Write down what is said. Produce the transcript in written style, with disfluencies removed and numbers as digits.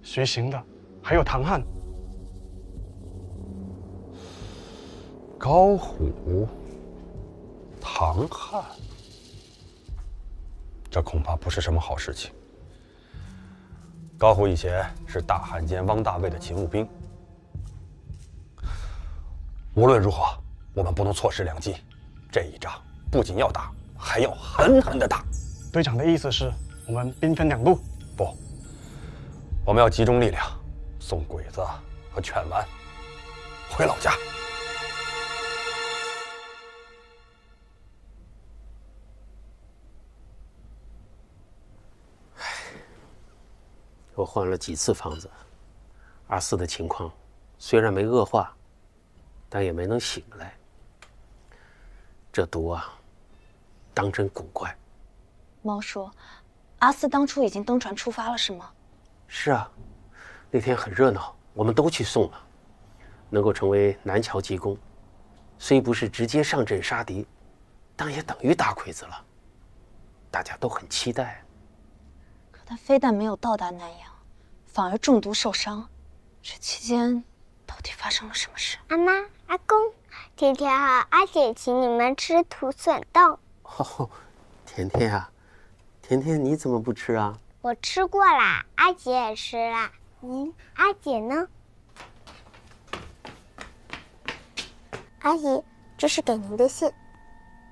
徐行的，还有唐汉。 高虎、唐汉，这恐怕不是什么好事情。高虎以前是大汉奸汪大卫的勤务兵，无论如何，我们不能错失良机。这一仗不仅要打，还要狠狠的打。 队长的意思是，我们兵分两路？ 不，我们要集中力量，送鬼子和犬丸回老家。 我换了几次方子，阿四的情况虽然没恶化，但也没能醒来。这毒啊，当真古怪。 猫叔，阿四当初已经登船出发了，是吗？ 是啊，那天很热闹，我们都去送了。能够成为南桥急功，虽不是直接上阵杀敌，但也等于打鬼子了。大家都很期待。 可他非但没有到达南阳，反而中毒受伤。这期间到底发生了什么事？ 阿妈、阿公，甜甜和阿姐请你们吃土笋冻。 哦，甜甜啊，甜甜你怎么不吃啊？ 我吃过啦，阿姐也吃啦。阿姐呢？阿姨，这是给您的信。